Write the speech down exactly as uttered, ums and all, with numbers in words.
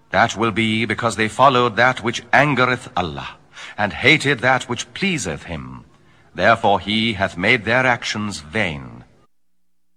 That will be because they followed that which angereth Allah, and hated that which pleaseth him. Therefore he hath made their actions vain.